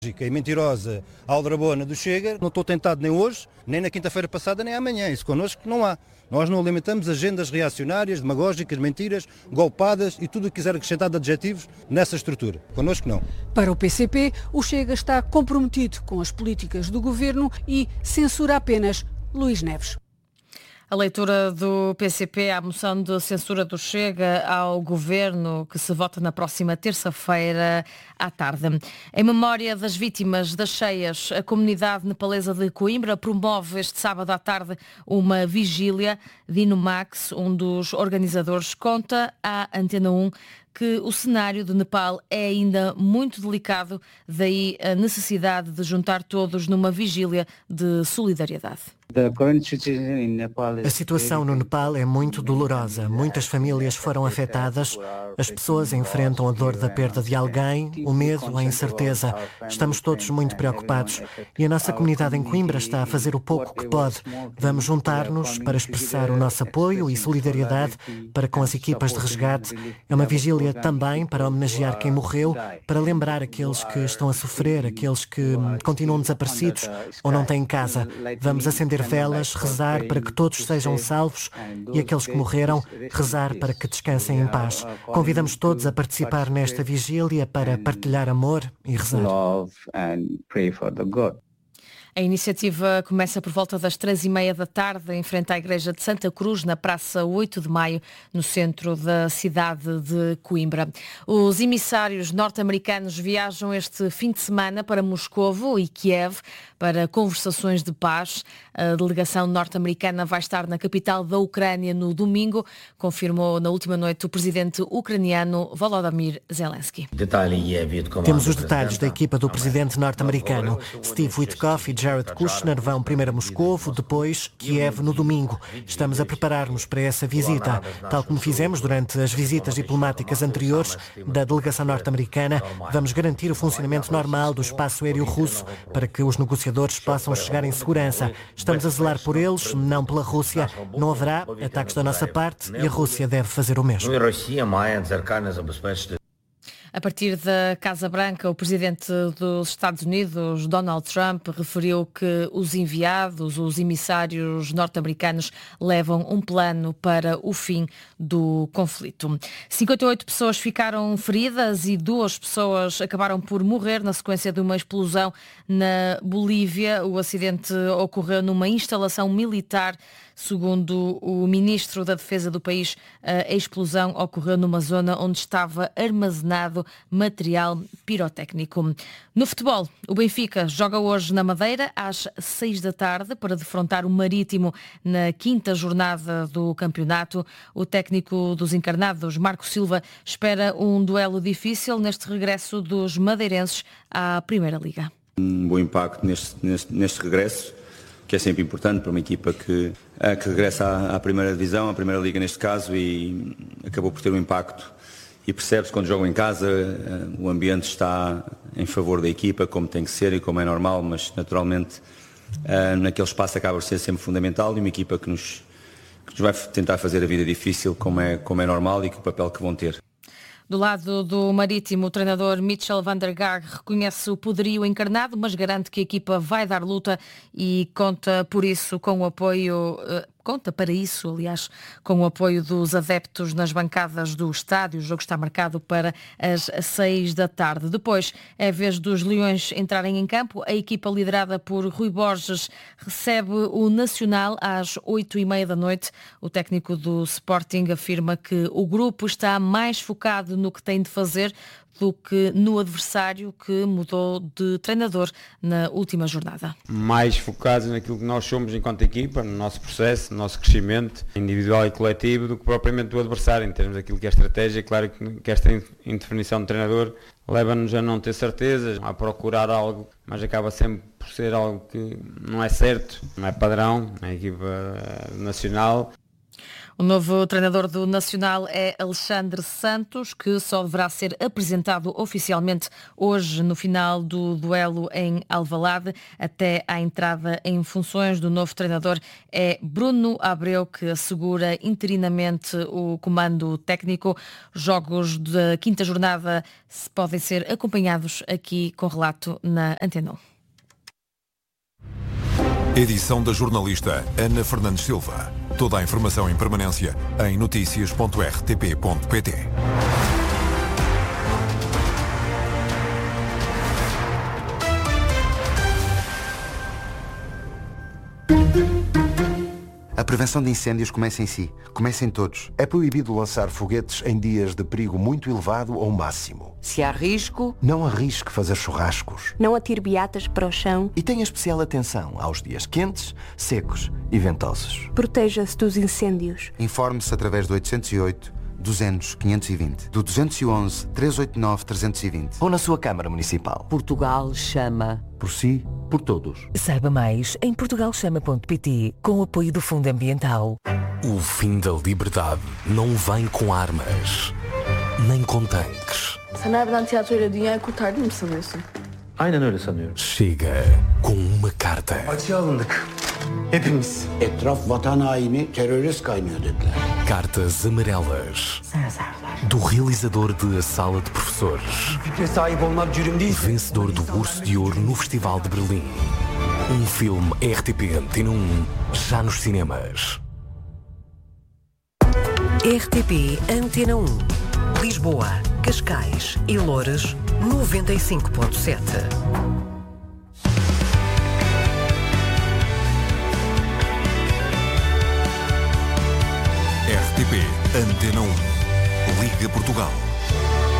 E mentirosa aldrabona do Chega, não estou tentado nem hoje, nem na quinta-feira passada, nem amanhã. Isso connosco não há. Nós não alimentamos agendas reacionárias, demagógicas, mentiras, golpadas e tudo o que quiser acrescentar de adjetivos nessa estrutura. Connosco não. Para o PCP, o Chega está comprometido com as políticas do governo e censura apenas Luís Neves. A leitura do PCP à moção de censura do Chega ao Governo, que se vota na próxima terça-feira à tarde. Em memória das vítimas das cheias, a comunidade nepalesa de Coimbra promove este sábado à tarde uma vigília. Dino Max, um dos organizadores, conta à Antena 1 que o cenário do Nepal é ainda muito delicado, daí a necessidade de juntar todos numa vigília de solidariedade. A situação no Nepal é muito dolorosa. Muitas famílias foram afetadas. As pessoas enfrentam a dor da perda de alguém, o medo, a incerteza. Estamos todos muito preocupados. E a nossa comunidade em Coimbra está a fazer o pouco que pode. Vamos juntar-nos para expressar o nosso apoio e solidariedade para com as equipas de resgate. É uma vigília também para homenagear quem morreu, para lembrar aqueles que estão a sofrer, aqueles que continuam desaparecidos ou não têm casa. Vamos acender velas, rezar para que todos sejam salvos e aqueles que morreram, rezar para que descansem em paz. Convidamos todos a participar nesta vigília para partilhar amor e rezar. A iniciativa começa por volta das 3h30 da tarde, em frente à Igreja de Santa Cruz, na Praça 8 de Maio, no centro da cidade de Coimbra. Os emissários norte-americanos viajam este fim de semana para Moscovo e Kiev para conversações de paz. A delegação norte-americana vai estar na capital da Ucrânia no domingo, confirmou na última noite o presidente ucraniano Volodymyr Zelensky. Temos os detalhes da equipa do presidente norte-americano. Steve Witkoff e Jared Kushner vão primeiro a Moscovo, depois Kiev no domingo. Estamos a preparar-nos para essa visita, tal como fizemos durante as visitas diplomáticas anteriores da delegação norte-americana. Vamos garantir o funcionamento normal do espaço aéreo russo para que os negociadores possam chegar em segurança. Estamos a zelar por eles, não pela Rússia. Não haverá ataques da nossa parte e a Rússia deve fazer o mesmo. A partir da Casa Branca, o presidente dos Estados Unidos, Donald Trump, referiu que os enviados, os emissários norte-americanos, levam um plano para o fim do conflito. 58 pessoas ficaram feridas e 2 pessoas acabaram por morrer na sequência de uma explosão na Bolívia. O acidente ocorreu numa instalação militar. Segundo o ministro da Defesa do país, a explosão ocorreu numa zona onde estava armazenado material pirotécnico. No futebol, o Benfica joga hoje na Madeira às 6 da tarde para defrontar o Marítimo na 5ª jornada do campeonato. O técnico dos encarnados, Marco Silva, espera um duelo difícil neste regresso dos madeirenses à Primeira Liga. Um bom impacto neste regresso, que é sempre importante para uma equipa que regressa à Primeira Divisão, à Primeira Liga neste caso, e acabou por ter um impacto. E percebe-se quando jogam em casa, o ambiente está em favor da equipa, como tem que ser e como é normal, mas naturalmente naquele espaço acaba por ser sempre fundamental, e uma equipa que nos vai tentar fazer a vida difícil, como é normal, e que o papel que vão ter. Do lado do Marítimo, o treinador Mitchell van der Gaag reconhece o poderio encarnado, mas garante que a equipa vai dar luta e conta para isso com o apoio dos adeptos nas bancadas do estádio. O jogo está marcado para as 6 da tarde. Depois é a vez dos Leões entrarem em campo. A equipa liderada por Rui Borges recebe o Nacional às 8h30 da noite. O técnico do Sporting afirma que o grupo está mais focado no que tem de fazer do que no adversário, que mudou de treinador na última jornada. Mais focados naquilo que nós somos enquanto equipa, no nosso processo, no nosso crescimento individual e coletivo, do que propriamente do adversário, em termos daquilo que é estratégia. Claro que esta indefinição do treinador leva-nos a não ter certezas, a procurar algo, mas acaba sempre por ser algo que não é certo, não é padrão na equipa nacional. O novo treinador do Nacional é Alexandre Santos, que só deverá ser apresentado oficialmente hoje no final do duelo em Alvalade. Até à entrada em funções do novo treinador é Bruno Abreu, que assegura interinamente o comando técnico. Jogos da quinta jornada podem ser acompanhados aqui com relato na Antena 1. Edição da jornalista Ana Fernandes Silva. Toda a informação em permanência em noticias.rtp.pt. A prevenção de incêndios começa em si. Começa em todos. É proibido lançar foguetes em dias de perigo muito elevado ou máximo. Se há risco, não arrisque fazer churrascos. Não atire beatas para o chão. E tenha especial atenção aos dias quentes, secos e ventosos. Proteja-se dos incêndios. Informe-se através do 808 200 520, do 211 389 320 ou na sua Câmara Municipal. Portugal chama. Por si, por todos. Saiba mais em portugalchama.pt, com o apoio do Fundo Ambiental. O fim da liberdade não vem com armas, nem com tanques. Sen harbiden tiyatroyla dünyayı kurtardın mı sanıyorsun? Aynen öyle sanıyorum. Chega com uma carta. Açığa alındık. Hepimiz. Etraf vatan haini, terörist kaynıyor dediler. Cartas amarelas. Do realizador de A Sala de Professores. Vencedor do Urso de Ouro no Festival de Berlim. Um filme RTP Antena 1, já nos cinemas. RTP Antena 1. Lisboa, Cascais e Loures, 95.7. RTP Antena 1. Liga Portugal.